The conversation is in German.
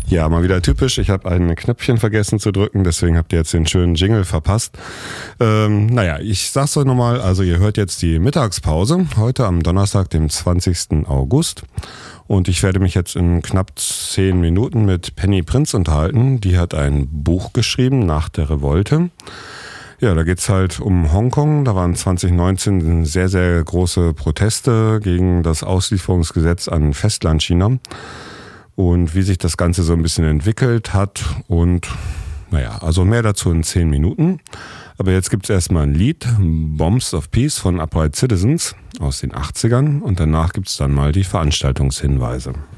Ja, mal wieder typisch. Ich habe ein Knöpfchen vergessen zu drücken, deswegen habt ihr jetzt den schönen Jingle verpasst. Ich sag's euch nochmal, also ihr hört jetzt die Mittagspause, heute am Donnerstag, dem 20. August. Und ich werde mich jetzt in knapp 10 Minuten mit Penny Prinz unterhalten. Die hat ein Buch geschrieben, Nach der Revolte. Ja, da geht's halt um Hongkong. Da waren 2019 sehr, sehr große Proteste gegen das Auslieferungsgesetz an Festlandchina. Und wie sich das Ganze so ein bisschen entwickelt hat. Und also mehr dazu in 10 Minuten. Aber jetzt gibt's erstmal ein Lied, Bombs of Peace von Upright Citizens aus den 80ern. Und danach gibt's dann mal die Veranstaltungshinweise.